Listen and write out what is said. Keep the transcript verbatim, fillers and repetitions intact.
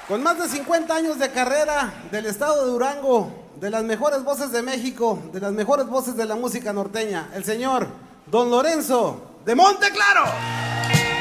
Con más de cincuenta años de carrera del estado de Durango, de las mejores voces de México, de las mejores voces de la música norteña, el señor Don Lorenzo de Monteclaro.